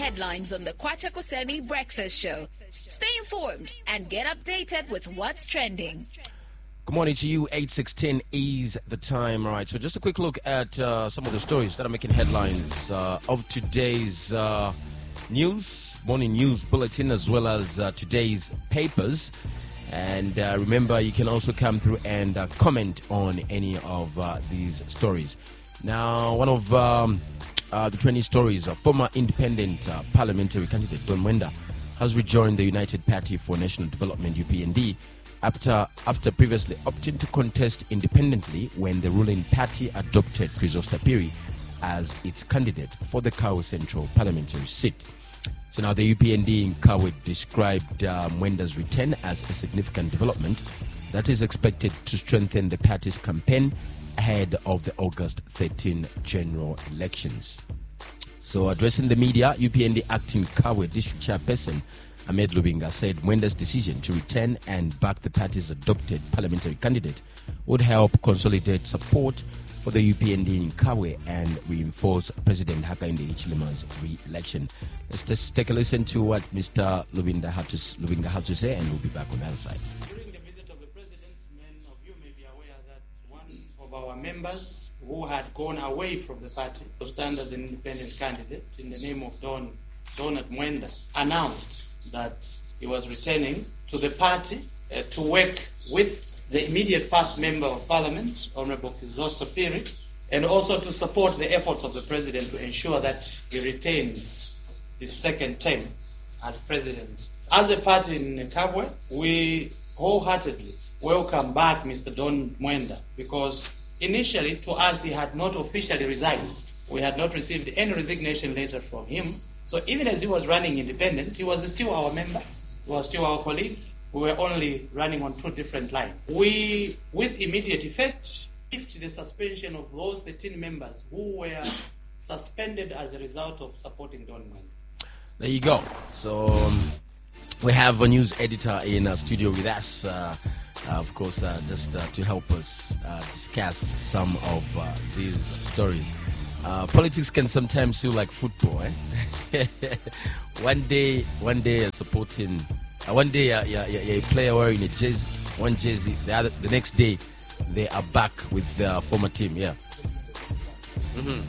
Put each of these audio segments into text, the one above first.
headlines on the Kwacha Kuseni Breakfast Show. Stay informed and get updated with what's trending. Good morning to you. 8:16 is the time. All right, so just a quick look at some of the stories that are making headlines of today's morning news bulletin, as well as today's papers. And remember, you can also come through and comment on any of these stories. Now, one of the trending stories, former independent parliamentary candidate Don Mwenda has rejoined the United Party for National Development, UPND, after previously opting to contest independently when the ruling party adopted Christos Tapiri as its candidate for the Kawe Central parliamentary seat. So now the UPND in Kawe described Mwenda's return as a significant development that is expected to strengthen the party's campaign ahead of the August 13 general elections. So addressing the media, UPND acting Kawe district chairperson Ahmed Lubinga said Mwenda's decision to return and back the party's adopted parliamentary candidate would help consolidate support for the UPND in Kawe and reinforce President Hakainde Hichilema's re-election. Let's just take a listen to what Mr. Lubinga had to say, and we'll be back on the other side. During the visit of the President, many of you may be aware that one of our members who had gone away from the party to stand as an independent candidate in the name of Donald Mwenda announced that he was returning to the party to work with the immediate past member of parliament, Honorable Christos Tapiri, and also to support the efforts of the president to ensure that he retains his second term as president. As a party in Kabwe, we wholeheartedly welcome back Mr. Don Mwenda, because initially to us he had not officially resigned. We had not received any resignation letter from him. So even as he was running independent, he was still our member, he was still our colleague. We were only running on two different lines. We, with immediate effect, lifted the suspension of those 13 members who were suspended as a result of supporting Don Mwenda. There you go. So we have a news editor in our studio with us, of course, just to help us discuss some of these stories. Politics can sometimes feel like football. One day you're supporting. One day you're a player wearing a jersey, one jersey. The next day they are back with their former team. Yeah. Mm-hmm.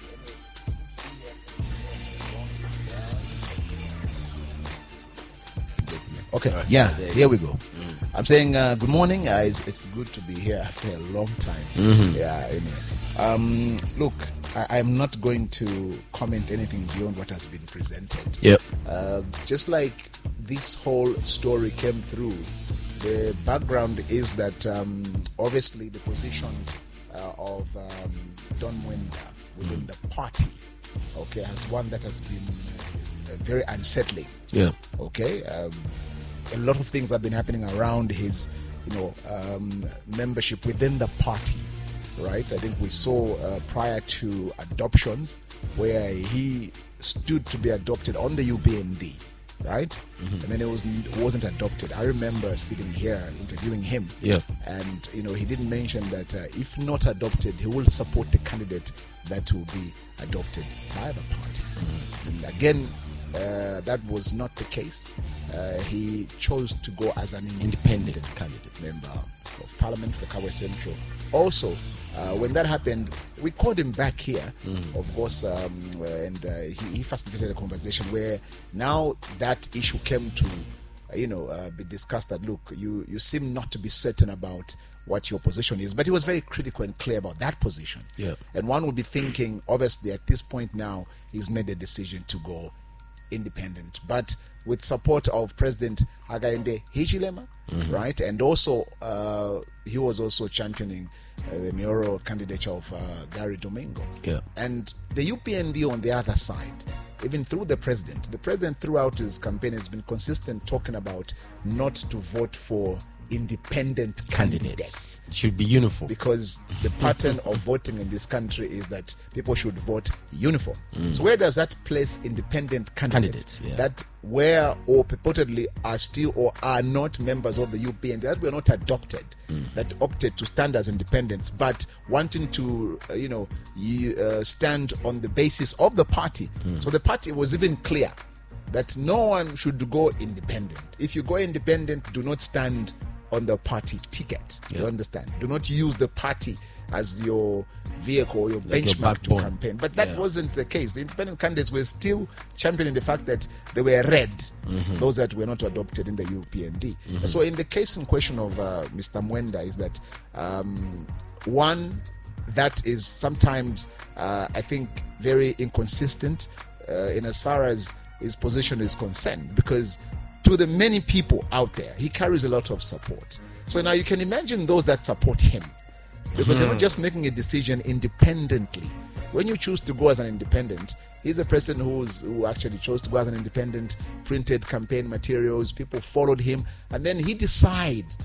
Okay. Right. Yeah. Here we go. I'm saying good morning. It's good to be here after a long time. Mm-hmm. Yeah. Anyway. Look, I'm not going to comment anything beyond what has been presented. Yep. Just like this whole story came through, the background is that obviously the position of Don Mwenda within the party, okay, has one that has been very unsettling. Yeah. Okay. A lot of things have been happening around his, membership within the party. Right, I think we saw prior to adoptions where he stood to be adopted on the UPND, right? Mm-hmm. And then it wasn't adopted. I remember sitting here interviewing him, yeah, and he didn't mention that if not adopted, he will support the candidate that will be adopted by the party. Mm-hmm. And again, that was not the case. He chose to go as an independent candidate, member of parliament for Kawe Central. Also, when that happened, we called him back here, of course, and he facilitated a conversation where now that issue came to, be discussed. That look, you seem not to be certain about what your position is, but he was very critical and clear about that position. Yeah. And one would be thinking, obviously, at this point now, he's made a decision to go independent, but with support of President Hakainde Hichilema, right? And also, he was also championing the mayoral candidature of Gary Domingo. Yeah. And the UPND on the other side, even through the president throughout his campaign has been consistent talking about not to vote for independent candidates. It should be uniform. Because the pattern of voting in this country is that people should vote uniform. So where does that place independent candidates Yeah. that were or purportedly are still or are not members of the UPND, that were not adopted, that opted to stand as independents, but wanting to stand on the basis of the party. So the party was even clear that no one should go independent. If you go independent, do not stand on the party ticket. You understand? Do not use the party as your vehicle or your benchmark to campaign. But that wasn't the case. The independent candidates were still championing the fact that they were red, those that were not adopted in the UPND. So in the case in question of Mr. Mwenda is that one, that is sometimes I think very inconsistent in as far as his position is concerned, because to the many people out there, he carries a lot of support. So now you can imagine those that support him, because they're not just making a decision independently. When you choose to go as an independent, he's a person who actually chose to go as an independent, printed campaign materials, people followed him, and then he decides,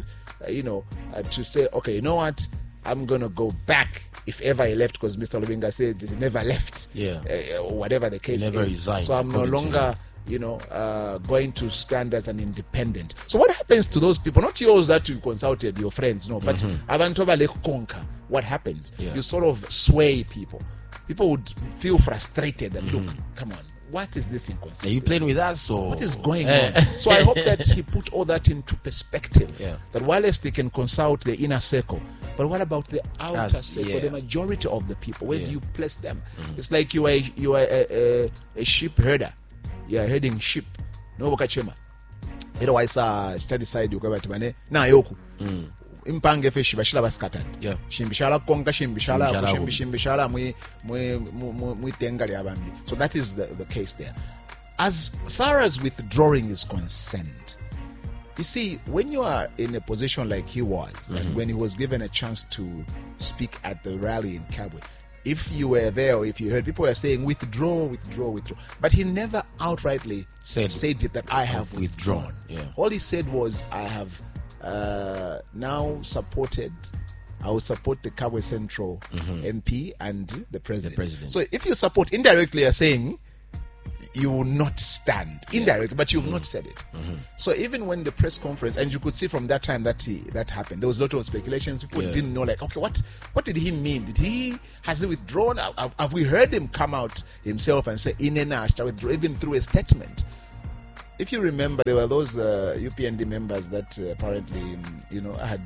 to say, okay, you know what, I'm going to go back if ever he left, because Mr. Lubinga said he never left, or whatever the case never is. Resigned, so I'm no longer going to stand as an independent. So what happens to those people? Not yours that you consulted, your friends, no, but what happens? You sort of sway people. People would feel frustrated and look, come on, what is this inconsistency? Are you playing with us, or what is going on? So I hope that he put all that into perspective. That whilst they can consult the inner circle, but what about the outer circle, the majority of the people? Where do you place them? It's like you are a sheep herder. You are herding sheep. No wakachema. Otherwise, study side you go back to na yoku. Impange fe shibashila baskatan. Shimbishala konga shimbishala mwi tengali abambi. So that is the case there. As far as withdrawing is concerned, you see, when you are in a position like he was, and when he was given a chance to speak at the rally in Kabwe, if you were there or if you heard, people were saying withdraw, but he never outrightly said that I have withdrawn. All he said was, I have now supported, I will support the Kabwe Central MP and the president. So if you support, indirectly you're saying you will not stand indirectly, but you've not said it. So even when the press conference, and you could see from that time that happened, there was a lot of speculations. People didn't know, like, okay, what did he mean? Has he withdrawn? Have we heard him come out himself and say Inena withdraw, even through a statement? If you remember, there were those UPND members that apparently, had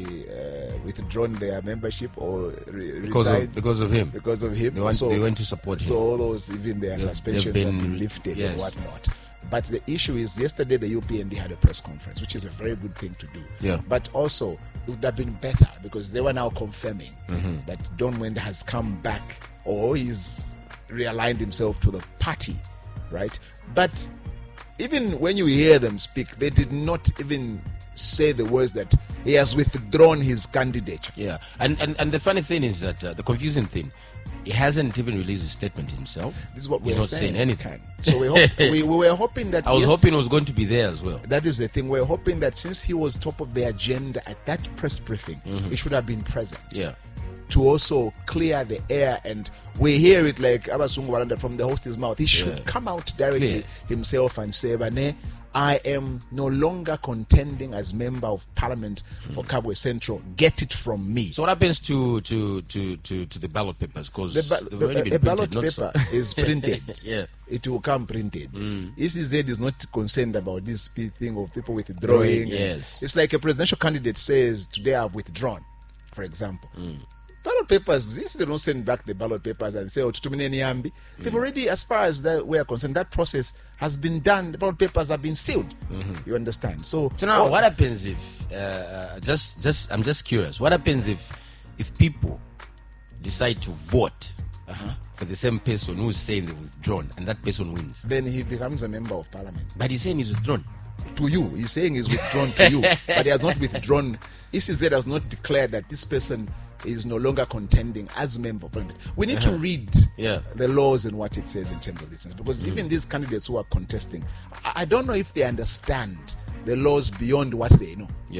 withdrawn their membership or resigned because of him. They went to support him. So all those, even their suspensions have been lifted and whatnot. But the issue is, yesterday the UPND had a press conference, which is a very good thing to do. But also, it would have been better because they were now confirming that Don Mwenda has come back, or he's realigned himself to the party, right? But even when you hear them speak, they did not even say the words that he has withdrawn his candidature. And the funny thing is that the confusing thing, he hasn't even released a statement himself. This is what he's not saying anything. So we were hoping that I was hoping he was going to be there as well. That is the thing. We're hoping that since he was top of the agenda at that press briefing, he should have been present. To also clear the air, and we hear it like Abasungu Baranda from the host's mouth. He should come out directly himself and say, Bane, I am no longer contending as member of parliament for Kabwe Central. Get it from me. So what happens to the ballot papers? Because the ballot paper is printed. It will come printed. ECZ is not concerned about this thing of people withdrawing. It's like a presidential candidate says, today I've withdrawn, for example. Ballot papers, this they don't send back the ballot papers and say, oh, they've already, as far as we are concerned, that process has been done. The ballot papers have been sealed. You understand? So now, what happens if, I'm just curious, what happens if people decide to vote for the same person who's saying they've withdrawn, and that person wins? Then he becomes a member of parliament. But he's saying he's withdrawn. To you, he's saying he's withdrawn to you, but he has not withdrawn. ECZ has not declared that this person is no longer contending as member of parliament. We need to read the laws and what it says in terms of this, because even these candidates who are contesting, I don't know if they understand the laws beyond what they know.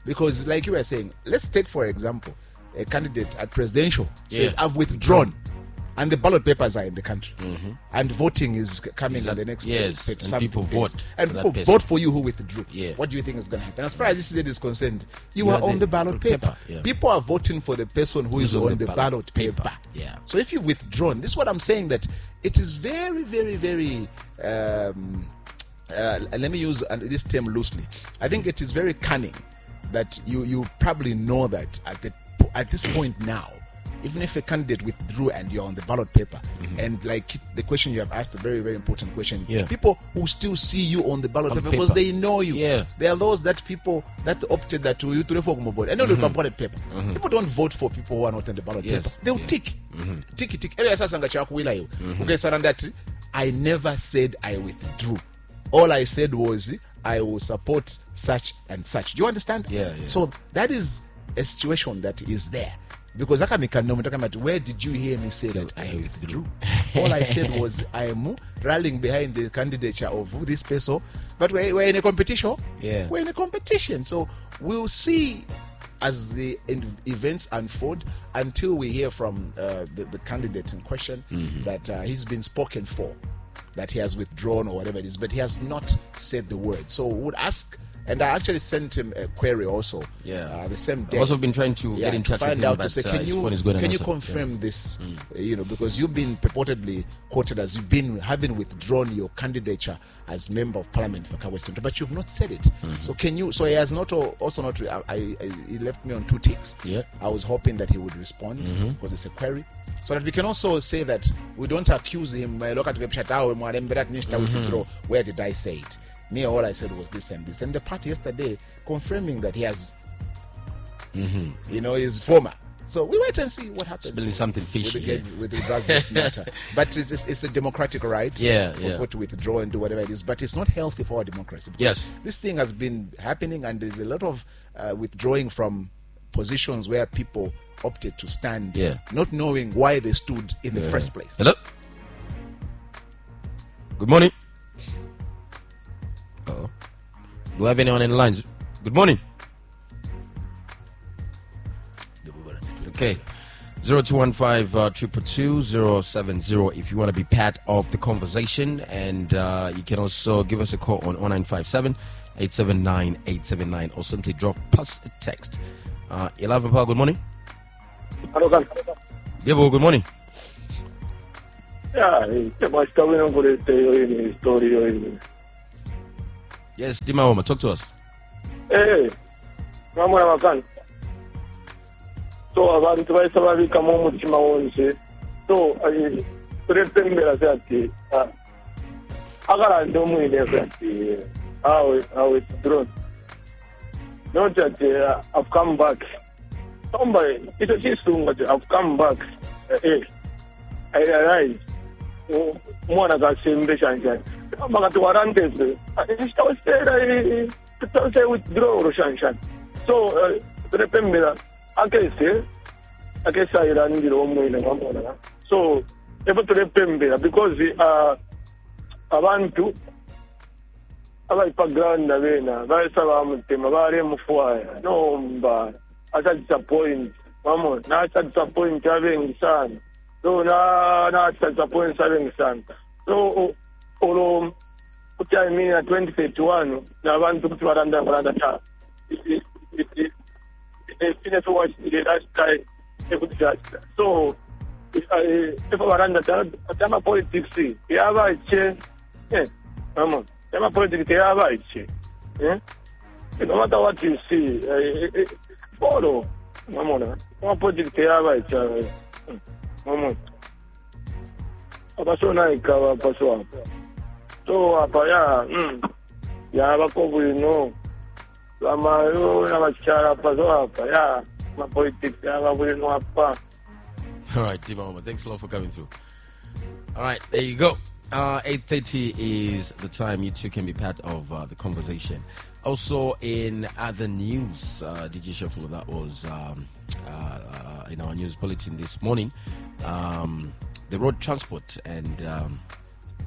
Because, like you were saying, let's take, for example, a candidate at presidential says, Yeah. I've withdrawn. And the ballot papers are in the country. And voting is coming in the next yes, 30 and something people days. vote And for that people person. vote for you who withdrew. Yeah. What do you think is going to happen? As far as this is concerned, you You are are on the the ballot paper, paper. yeah. People are voting for the person who is on the ballot paper. Yeah. So if you've withdrawn, this is what I'm saying, that it is very, very, very let me use this term loosely. I think it is very cunning that you probably know that at this point now, even if a candidate withdrew and you're on the ballot paper, and like the question you have asked, a very, very important question, Yeah. people who still see you on the ballot On paper because paper. they know you. Yeah. There are those people that opted that to you to vote. And on the ballot paper. People don't vote for people who are not on the ballot Yes. paper. They'll Yeah. tick. Tick. Area sasa ngachakuwila yo. Okay, Sarandati, I never said I withdrew. All I said was I will support such and such. Do you understand? Yeah. So that is a situation that is there. Because where did you hear me say that I withdrew? All I said was I am rallying behind the candidature of this person. But we're in a competition. Yeah. We're in a competition. So we'll see as the events unfold until we hear from the candidate in question that he's been spoken for, that he has withdrawn or whatever it is, but he has not said the word. So we would ask, and I actually sent him a query also. Yeah. The same day. I've also been trying to get in touch with find him, out but to say, his phone is going can you answer. confirm this? Because you've been purportedly quoted as you've been having withdrawn your candidature as member of parliament for Kabwe Central, but you've not said it. So can you? So he has not also not. He left me on 2 ticks. Yeah. I was hoping that he would respond because it's a query, so that we can also say that we don't accuse him. Look at withdraw. Where did I say it? Me, all I said was this and this, and the party yesterday confirming that he has, is former. So we wait and see what happens. Smelling something fishy. with regards to this matter. But it's a democratic right Yeah. for people to withdraw and do whatever it is. But it's not healthy for our democracy. Because Yes. this thing has been happening, and there's a lot of withdrawing from positions where people opted to stand, not knowing why they stood in the first place. Hello. Good morning. Uh-oh. Do I have anyone in the lines? Good morning. Okay. 0215-222-070 if you want to be part of the conversation, and you can also give us a call on 0957-879-879 or simply drop us a text. 11 Power, good morning. Gebo, good morning. Yes, Dima, talk to us. So abantu bahise babikamo umutima wonse, so turepembera ati agarande umwine ati how it's drawn, not that I've come back. Somebody it is soon that I've come back. I realize mwana gasembe chanja magati warandeze stay withdraw roshanshan. So turepembera akesa irandira omwine ngamona. So ebo turepembera because abantu abayipaganda bena bayisaba umutima bari mufwaya nomba asa disappoint mamo na asa disappoint abengi sana. So na asa disappoint abengi sana. So olo kutamina 2031 na abantu kuti baranda ta if watch the last time so if baranda tama politics yabache mama tama politics yabache no matter what you see follow mama tama politics yabache mama abasona ikawa paswa so apa ya bakobu no lamayo na machara paso apa ya ma politics ya babu no apa. All right, Dima, thanks a lot for coming through. All right, there you go. 8:30 is the time you two can be part of the conversation. Also, in other news, DJ Shuffle, that was in our news bulletin this morning. The Road Transport and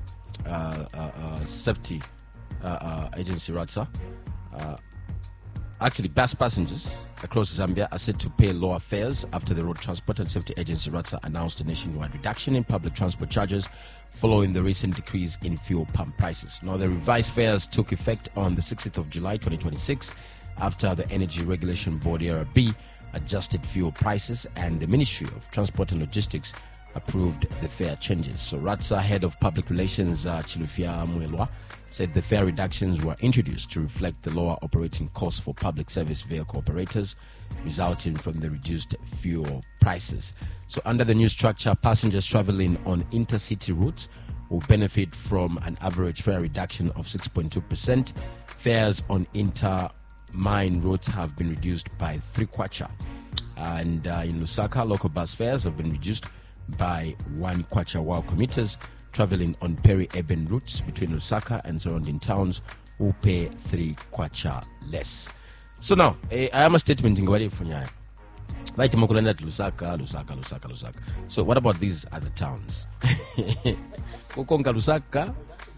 Safety Agency, RATSA, Actually, bus passengers across Zambia are set to pay lower fares after the Road Transport and Safety Agency RATSA announced a nationwide reduction in public transport charges following the recent decrease in fuel pump prices. Now, the revised fares took effect on the 6th of July 2026 after the Energy Regulation Board (ERB) adjusted fuel prices and the Ministry of Transport and Logistics approved the fare changes. So RATSA head of public relations Chilufia Muelwa said the fare reductions were introduced to reflect the lower operating costs for public service vehicle operators resulting from the reduced fuel prices. So under the new structure, passengers traveling on intercity routes will benefit from an average fare reduction of 6.2%. Fares on inter-mine routes have been reduced by 3 kwacha. And in Lusaka, local bus fares have been reduced by 1 kwacha, while commuters traveling on peri-urban routes between Lusaka and surrounding towns will pay 3 kwacha less. So now, I am a statement in Gwadi Funyaya. Lusaka. So what about these other towns? Kokonga Lusaka.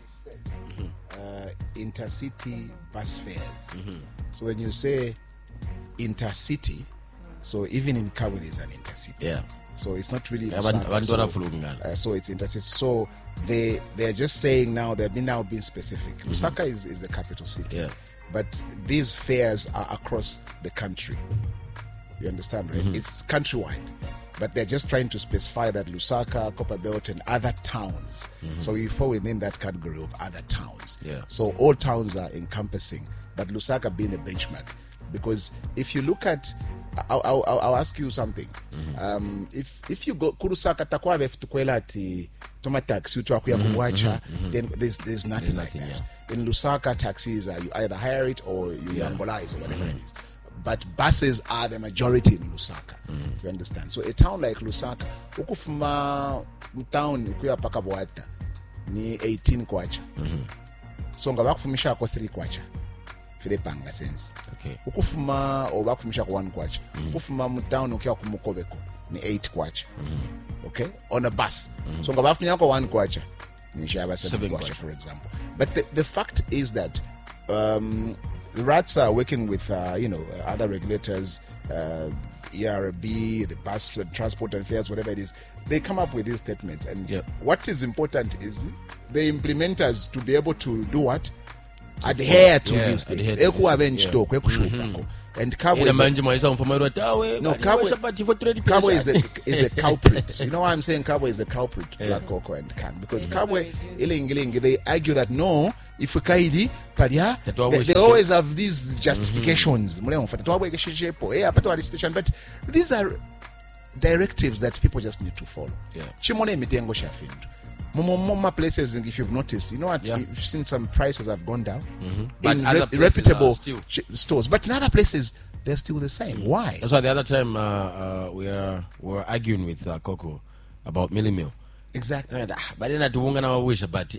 Intercity bus fares. So when you say intercity, so even in Kabwe there's an intercity. Yeah. So it's not really So it's intercity. So they're just saying now they've been specific. Lusaka is the capital city. Yeah. But these fares are across the country. You understand, right? It's countrywide. But they're just trying to specify that Lusaka, Copperbelt, and other towns. So we fall within that category of other towns. Yeah. So all towns are encompassing, but Lusaka being the benchmark. Because if you look at, I'll ask you something. If you go Kurusaka takwa tukwela ati toma taxi utwakuya kumwacha, then there's nothing like that. Yeah. In Lusaka, taxis are you either hire it or you yambolize or whatever it is. But buses are the majority in Lusaka. You understand? So a town like Lusaka, ukufuma town ukuya paka Boata ni 18 kwacha. So ngabakufumisha ko 3 kwacha. Fide panga sense. Okay. Ukufuma or bakufumisha ko 1 kwacha. Ukufuma mu town ukuya ku Mukobeko ni 8 kwacha. Okay? On a bus. So ngabafunya ko 1 kwacha. Ni shaba 7 kwacha, for example. But the fact is that the RATSA are working with other regulators, ERB, the bus and transport and fares, whatever it is. They come up with these statements, and what is important is the implementers to be able to do what? Adhere to these things. And Kabwe is a culprit. You know why I'm saying Kabwe is a culprit to Black Cocoa and Can? Because Kabwe, they argue that no, if we kaidi, they always have these justifications. But these are directives that people just need to follow. Moma places, if you've noticed, you know what, you've seen some prices have gone down in reputable stores, but in other places they're still the same. Why? That's why the other time we were arguing with Coco about Millie Mill. Exactly. But then I do but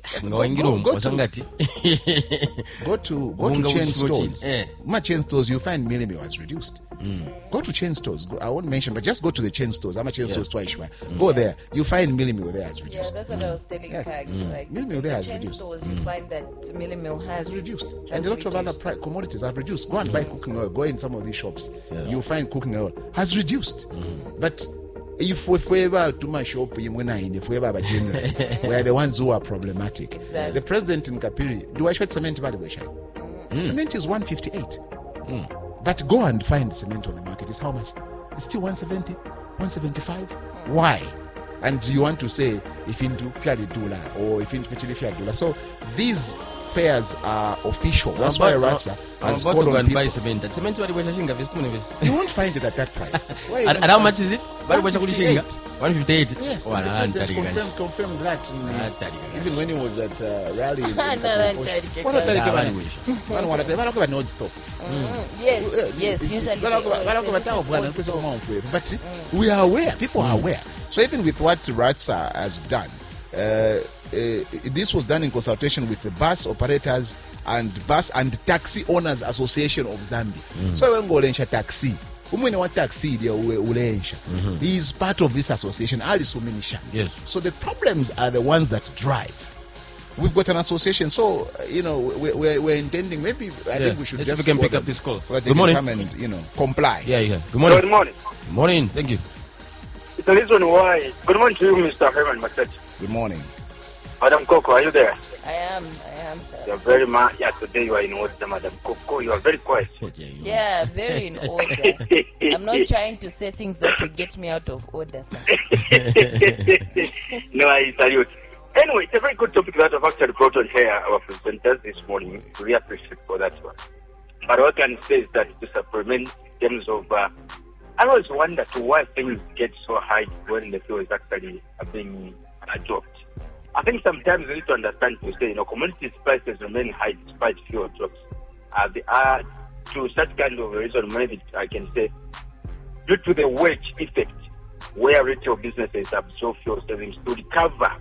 go to chain stores. My chain stores, you find Millie Mill has reduced. Go to chain stores. I won't mention, but just go to the chain stores. I'm a chain stores twice. Go there. You find Millie Mill there has reduced. Yeah, that's what I was telling Pag. Like Millie Mill there has chain reduced. stores, you find that Millie Mill has reduced. And a lot of other commodities have reduced. Go and buy cooking oil. Go in some of these shops. You'll find cooking oil has reduced. But if we ever to my shop, if we ever general, we are the ones who are problematic. Exactly. The president in Kapiri, do I shred cement valuation? Cement is 158. But go and find cement on the market. It's how much? It's still 170, 175. Why? And you want to say if into $5 or if into $5. So these fares are official. That's why RATSA has called on people. You won't find it at that price. And how much is it? 158. Yes, the president confirmed that even when he was at rally. Yes, usually. But we are aware, people are aware. So even with what RATSA has done, this was done in consultation with the bus operators and bus and taxi owners association of Zambia. So when go lensha taxi, umwene wa taxi dia ulensha. He is part of this association. Yes. So the problems are the ones that drive. we've got an association. So, we're intending, maybe, I think we should Let's see just if we can call pick up them this call. so that they Good morning. can come and, comply. Yeah. Good morning. Good morning. Good morning. Thank you. It's the reason why. Good morning to you, Mr. Herman Masachi. Good morning. Madam Coco, are you there? I am, sir. You're very much. Yeah, today you are in order, Madam Coco. You are very quiet. Yeah, very in order. I'm not trying to say things that will get me out of order, sir. No, I salute. Anyway, it's a very good topic that I've actually brought on here, our presenters this morning. We appreciate for that one. But what I can say is that to supplement in terms of, I always wonder to why things get so high when the fuel is actually being dropped. I think sometimes we need to understand to say, commodities prices remain high despite fuel drops. They are to such kind of a reason, maybe I can say, due to the wage effect, where retail businesses absorb fuel savings to recover,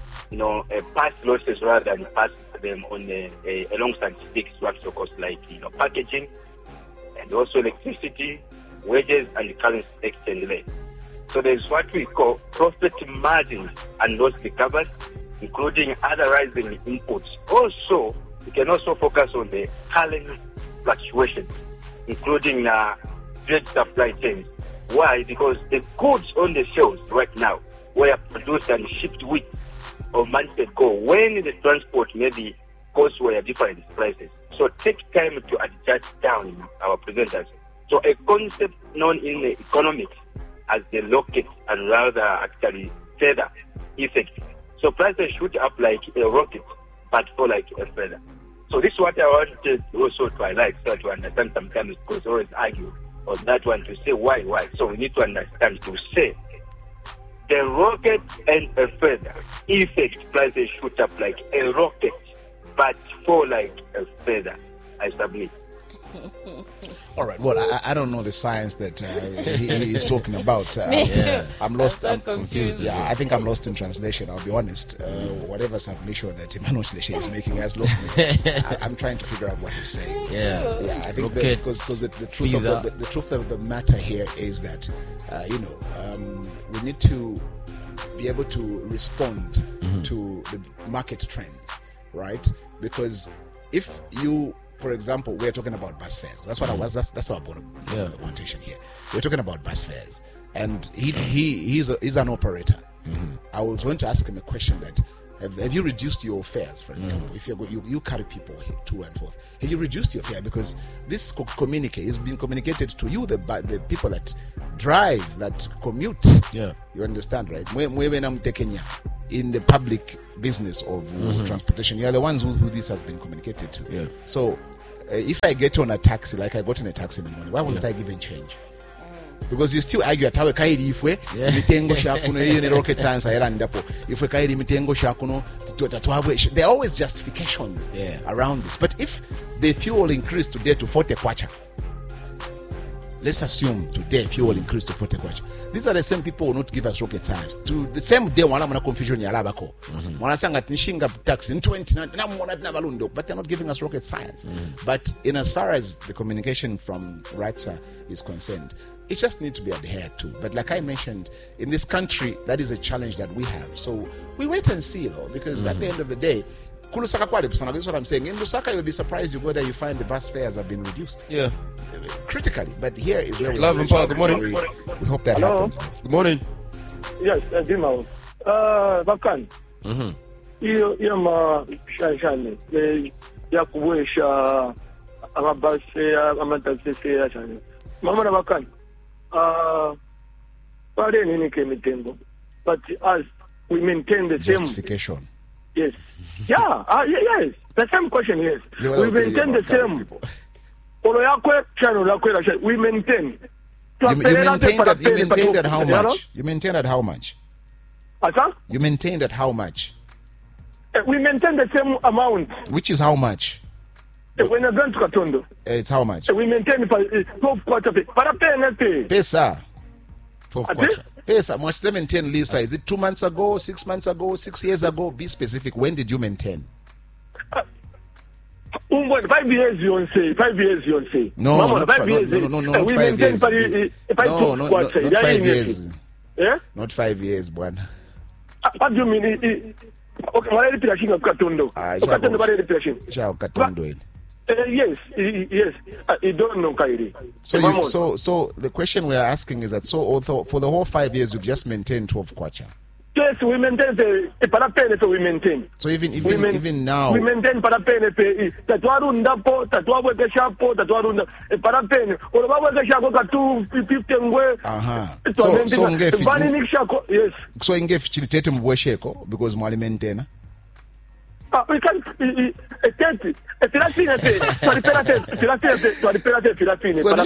past losses rather than pass them on alongside fixed structural costs like, packaging and also electricity, wages and currency exchange rate. So there's what we call profit margins and loss recoveries, including other rising inputs. Also, we can also focus on the current fluctuations, including trade supply chains. Why? Because the goods on the shelves right now were produced and shipped weeks or months ago when the transport maybe costs were different prices. So it takes time to adjust down our presenters. So a concept known in the economics as the rocket and rather actually feather effect. So prices shoot up like a rocket, but fall like a feather. So this is what I wanted also to highlight, so to understand sometimes, because always argue on that one to say why. So we need to understand to say the rocket and a feather effect, prices shoot up like a rocket, but fall like a feather. I submit. All right. Well, I don't know the science that he is talking about. I'm lost. I'm confused. Yeah, I think I'm lost in translation. I'll be honest. Whatever submission that Emmanuel Leshe is making has lost me. I'm trying to figure out what he's saying. Yeah. I think because the truth of the matter here is that we need to be able to respond to the market trends, right? Because if you, for example, we're talking about bus fares. That's what I was. That's our orientation here. We're talking about bus fares, and he's an operator. I was going to ask him a question that have you reduced your fares, for example? If you carry people to and forth, have you reduced your fare? Because this communique is being communicated to you, the people that drive, that commute. Yeah, you understand, right? When I'm taking in the public business of transportation, you're the ones who this has been communicated to. Yeah. So if I get on a taxi, like I got in a taxi in the morning, why wasn't I given change? Because you still argue at how kairi ifwe mitengo shakuno hiyo ni rocket science era ndapo ifwe kairi mitengo shakuno there are always justifications around this. But if the fuel increased today to 40 kwacha, let's assume today fuel increased to 40 kwacha, these are the same people who will not give us rocket science. To the same day wana mwana confusion ya labako mwana sanga tinishinga tax in 20 na mwana tina balundo, but they're not giving us rocket science. But in as far as the communication from RITSA is concerned, it just needs to be adhered to. But like I mentioned, in this country, that is a challenge that we have. So we wait and see, though, because at the end of the day, Kulusaka kwale pisana, this is what I'm saying. In Lusaka, you'll be surprised you go there, you find the bus fares have been reduced. Yeah. Critically. But here is where Love and power. Good morning. We hope that happens. Good morning. Yes, Dima. Bakan. Iyo ma shashane. Ya kuwesha amabase amataxi ya shane. Mama na Bakan. But as we maintain the same justification. Yes. Yes. The same question, yes. We maintain the same. We maintain. You maintained at how much? You maintained at how much? You maintained at how much? We maintain the same amount. Which is how much? When you're going to Katondo, it's how much? We maintain 12 quarter pay. Pesa. 12 quarter. Pesa. Much they maintain, Lisa? Is it 2 months ago, 6 months ago, 6 years ago? Be specific. When did you maintain? 5 years, you say. 5 years, you say. No, not 5 years. No, not 5 years. No, not 5 years. Yeah? Not 5 years, Bwana. What do you mean? okay, mwalipira shinga kukatondo. Kukatondo balipira shinga. Chao katondo ini. Yes. I don't know, Kairi. So the question we are asking is that for the whole 5 years we've just maintained 12 kwacha. Yes, we maintain the parapene, so we maintain. So even now we maintain parapene. Tatuarunda po, tatuabweke shapo, tatuarunda parapene. Olobabweke shako katu 50 ngwe. So ngefi. Bani nikshako, yes. So ngefi chilitete mbwesheko because mwali maintain. We can filafine. So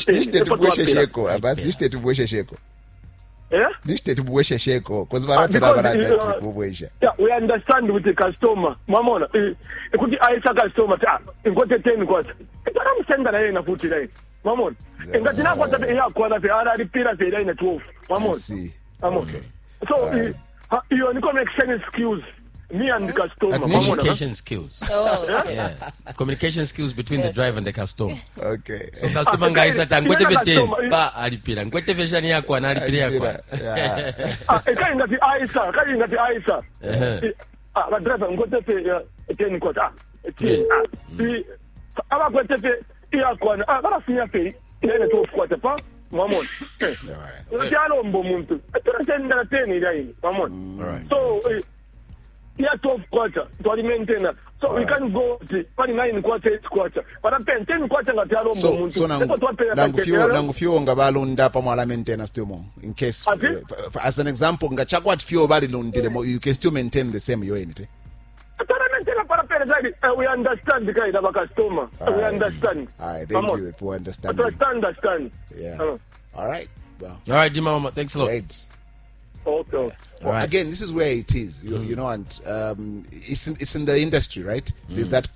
this sheko. Yeah? This state buweshe sheko because buweshe. Yeah, we understand with the customer. Mamona, ikuti aisa customer ngote 10 kwata. Ntaka msenda na yeye na futi lai. Mamona. Ngati na kwata ya kwata pe ara ripira pe lai na 12. Mamona. Okay. So you need to make sense skills. Me and the customer. Communication skills. Oh, yeah. Communication skills between the driver and the customer. Okay. So customer guys that ngwete vete ba alipira. Ngwete version yako ana alipira yako. Kai ngati Aisa. Ba driver ngote pe 10 kwata. Aba kwete pe yako ana. Ba sinya pe ile 12 kwata pa. Mamon. Ndialo mbo muntu. Tena 10 ile. Mamon. So yeah, 12 quarter to maintain. So we can go to 9 quarter, 8 quarter. But I'm 10 quarter ngati alo mbo. So nangu fio ngabalunda pa mwala maintain still more in case as an example ngachakwa fio bali lundile you can still maintain the same unit. We understand the guy of customer. We understand. All right, thank you for understanding. Understand. Yeah. All right. Well. All right, Dimama, thanks a lot. Great. Okay. Well, right. Again, this is where it is, you know, and it's in the industry, right? There's that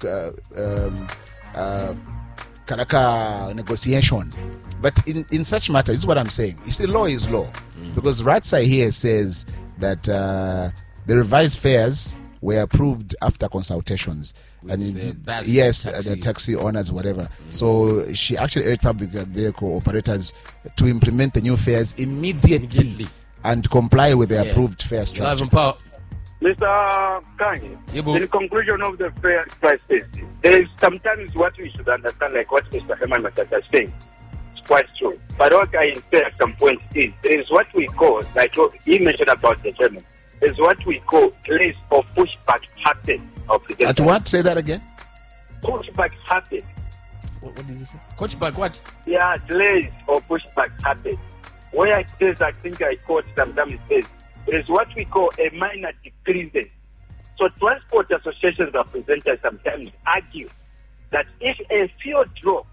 Karaka negotiation, but in such matters, this is what I'm saying. You see, law is law, because Ratsa here says that the revised fares were approved after consultations, and the taxi owners, whatever. So she actually urged public vehicle operators to implement the new fares immediately. And comply with the approved fare structure. Mr. Kanye, in conclusion of the fair price testing, there is sometimes what we should understand, like what Mr. Herman Matata is saying. It's quite true. But what I say at some point is, there is what we call, like he mentioned about the German, there's what we call place or pushback happen of the At what? Say that again. Pushback happen. What did you say? Pushback what? Yeah, delays or pushback happen. Where it says, I think I quote sometimes it says, there is what we call a minor decrease. So transport associations representatives sometimes argue that if a fuel drop